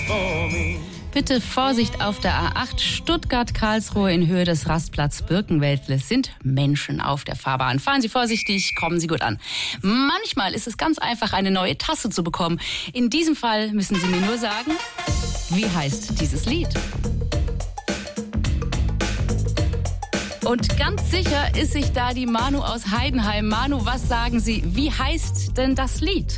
for me. Bitte Vorsicht auf der A8 Stuttgart-Karlsruhe in Höhe des Rastplatz Birkenwäldle sind Menschen auf der Fahrbahn. Fahren Sie vorsichtig, kommen Sie gut an. Manchmal ist es ganz einfach, eine neue Tasse zu bekommen. In diesem Fall müssen Sie mir nur sagen, wie heißt dieses Lied? Und ganz sicher ist sich da die Manu aus Heidenheim. Manu, was sagen Sie? Wie heißt denn das Lied?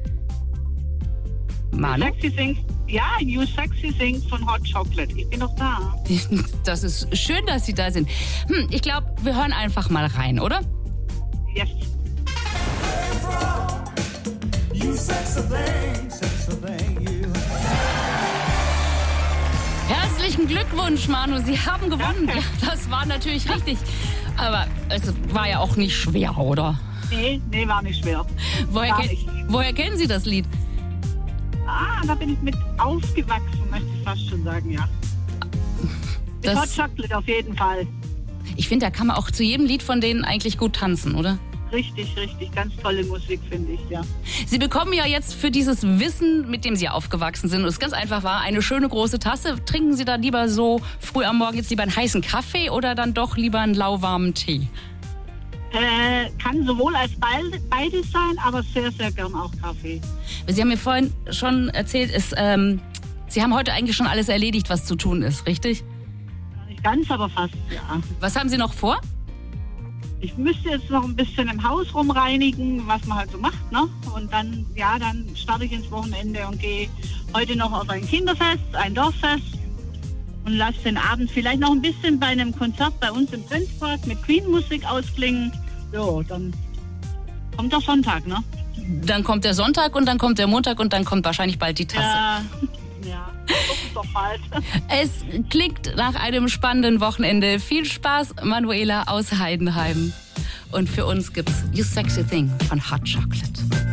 Manu? You Sexy Thing von Hot Chocolate. Ich bin noch da. Das ist schön, dass Sie da sind. Ich glaube, wir hören einfach mal rein, oder? Yes. You sexy thing, you. Herzlichen Glückwunsch, Manu. Sie haben gewonnen. Danke. Ja, das war natürlich richtig. Aber es war ja auch nicht schwer, oder? Nee, war nicht schwer. Woher kennen Sie das Lied? Da bin ich mit aufgewachsen, möchte ich fast schon sagen, ja. Mit Hot Chocolate auf jeden Fall. Ich finde, da kann man auch zu jedem Lied von denen eigentlich gut tanzen, oder? Richtig. Ganz tolle Musik, finde ich, ja. Sie bekommen ja jetzt für dieses Wissen, mit dem Sie aufgewachsen sind, und es ganz einfach war, eine schöne große Tasse. Trinken Sie da lieber so früh am Morgen jetzt lieber einen heißen Kaffee oder dann doch lieber einen lauwarmen Tee? Kann sowohl als beides sein, aber sehr, sehr gern auch Kaffee. Sie haben mir vorhin schon erzählt, Sie haben heute eigentlich schon alles erledigt, was zu tun ist, richtig? Nicht ganz, aber fast, ja. Was haben Sie noch vor? Ich müsste jetzt noch ein bisschen im Haus rumreinigen, was man halt so macht, ne? Und dann starte ich ins Wochenende und gehe heute noch auf ein Kinderfest, ein Dorffest und lasse den Abend vielleicht noch ein bisschen bei einem Konzert bei uns im Prinzpark mit Queen-Musik ausklingen. So, dann kommt der Sonntag, ne? Dann kommt der Sonntag und dann kommt der Montag und dann kommt wahrscheinlich bald die Tasse. Ja, das ist doch bald. Es klingt nach einem spannenden Wochenende. Viel Spaß, Manuela aus Heidenheim. Und für uns gibt's You Sexy Thing von Hot Chocolate.